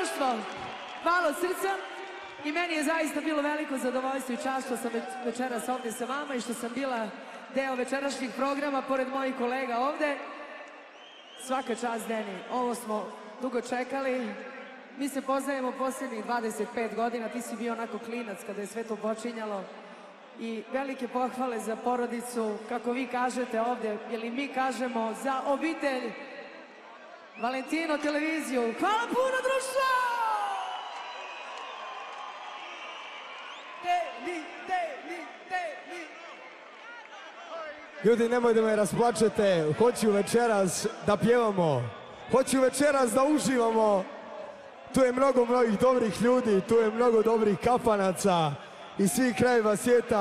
društvo, hvala od srca i meni je zaista bilo veliko zadovoljstvo i čast što sam večeras ovdje sa vama i što sam bila deo večerašnjih programa pored mojih kolega ovdje. Svaka čast, Deni, ovo smo dugo čekali. Mi se poznajemo posljednjih 25 godina, ti si bio onako klinac kada je sve to počinjalo. I velike pohvale za porodicu, kako vi kažete ovdje, ili mi kažemo za obitelj Valentino televiziju. Hvala puno, društvo! Deni. Ljudi, nemoj da me rasplačete, hoću večeras da pjevamo, hoću večeras da uživamo. Tu je mnogo dobrih ljudi, tu je mnogo dobrih kafanaca iz svih krajeva svijeta.